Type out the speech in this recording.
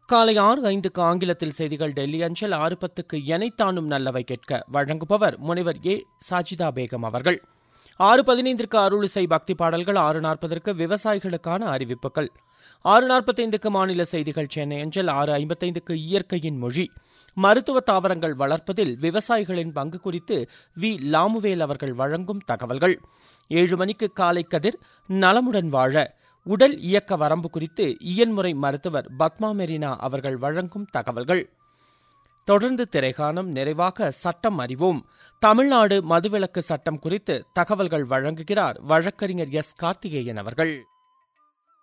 காலை 6:05க்கு ஆங்கிலத்தில் செய்திகள் டெல்லி அஞ்சல். 6:10க்கு எனைத்தானும் நல்லவை கேட்க வழங்குபவர் முனைவர் ஏ. சாஜிதா பேகம் அவர்கள். 6:15க்கு அருளிசை பக்தி பாடல்கள். 6:40க்கு விவசாயிகளுக்கான அறிவிப்புகள். 6:45க்கு மாநில செய்திகள் சென்னை அஞ்சல். 6:55க்கு இயற்கையின் மொழி. மருத்துவ தாவரங்கள் வளர்ப்பதில் விவசாயிகளின் பங்கு குறித்து வி. லாமுவேல் அவர்கள் வழங்கும் தகவல்கள். 7 மணிக்கு காலை கதிர். நலமுடன் வாழ உடல் இயக்க வரம்பு குறித்து இயன்முறை மருத்துவர் பத்மா மெரினா அவர்கள் வழங்கும் தகவல்கள். தொடர்ந்து திரைகாணம். நிறைவாக சட்டம் அறிவோம். தமிழ்நாடு மதுவிலக்கு சட்டம் குறித்து தகவல்கள் வழங்குகிறார் வழக்கறிஞர் எஸ். கார்த்திகேயன் அவர்கள்.